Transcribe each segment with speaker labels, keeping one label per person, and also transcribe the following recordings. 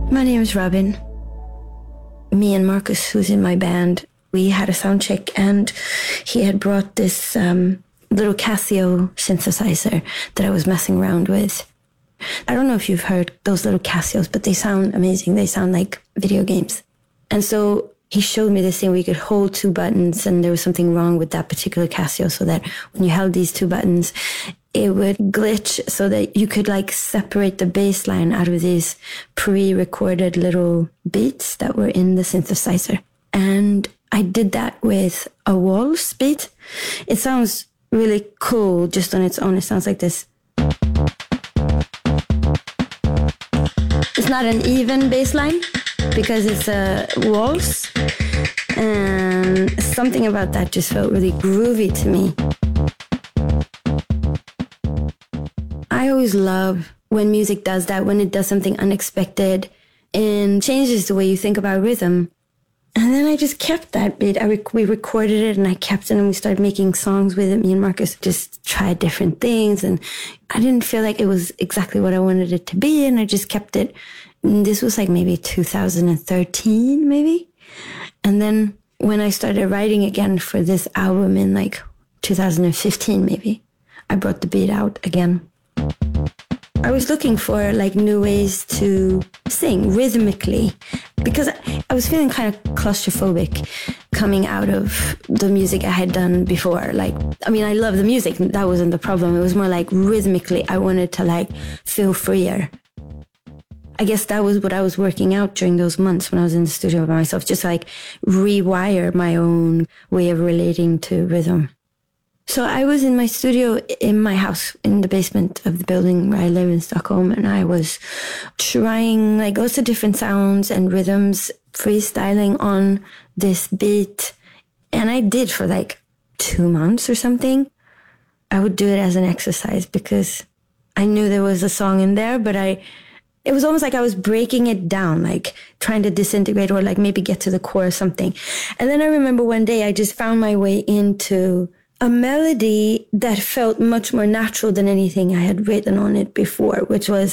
Speaker 1: My name is Robin. Me and Marcus, who's in my band, we had a sound check and he had brought this little Casio synthesizer that I was messing around with. I don't know if you've heard those little Casios, but they sound amazing. They sound like video games. And so he showed me this thing where you could hold two buttons, and there was something wrong with that particular Casio, so that when you held these two buttons, it would glitch so that you could like separate the bass line out of these pre-recorded little beats that were in the synthesizer. And I did that with a waltz beat. It sounds really cool just on its own. It sounds like this. It's not an even bass line because it's a waltz. And something about that just felt really groovy to me. I always love when music does that, when it does something unexpected and changes the way you think about rhythm. And then I just kept that beat. We recorded it and I kept it, and we started making songs with it. Me and Marcus just tried different things, and I didn't feel like it was exactly what I wanted it to be, and I just kept it. And this was like maybe 2013, maybe. And then when I started writing again for this album in like 2015, maybe, I brought the beat out again. I was looking for like new ways to sing rhythmically because I was feeling kind of claustrophobic coming out of the music I had done before. Like, I mean, I love the music. That wasn't the problem. It was more like rhythmically, I wanted to like feel freer. I guess that was what I was working out during those months when I was in the studio by myself, just like rewire my own way of relating to rhythm. So I was in my studio in my house in the basement of the building where I live in Stockholm, and I was trying like lots of different sounds and rhythms, freestyling on this beat. And I did for like 2 months or something. I would do it as an exercise because I knew there was a song in there, but it was almost like I was breaking it down, like trying to disintegrate or like maybe get to the core of something. And then I remember one day I just found my way into a melody that felt much more natural than anything I had written on it before, which was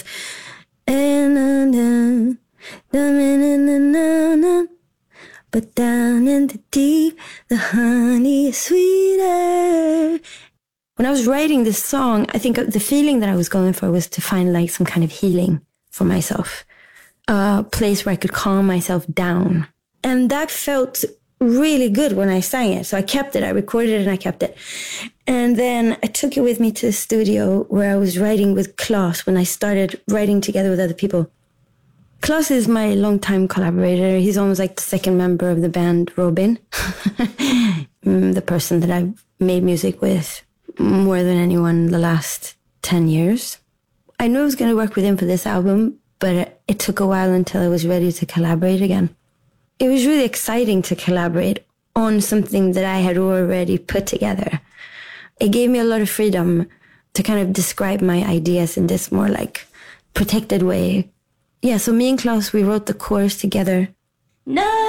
Speaker 1: but down in the deep, the honey is sweeter. When I was writing this song, I think the feeling that I was going for was to find like some kind of healing for myself, a place where I could calm myself down. And that felt really good when I sang it. So I kept it. I recorded it and I kept it. And then I took it with me to the studio where I was writing with Klaus when I started writing together with other people. Klaus is my longtime collaborator. He's almost like the second member of the band, Robin. The person that I've made music with more than anyone the last 10 years. I knew I was going to work with him for this album, but it took a while until I was ready to collaborate again. It was really exciting to collaborate on something that I had already put together. It gave me a lot of freedom to kind of describe my ideas in this more like protected way. Yeah, so me and Klaus, we wrote the chorus together. No.